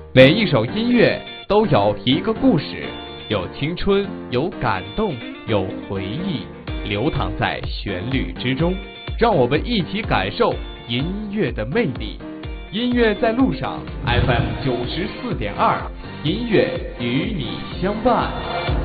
每一首音乐都有一个故事，有青春，有感动，有回忆，流淌在旋律之中。让我们一起感受音乐的魅力。音乐在路上 ，FM 94.2，音乐与你相伴。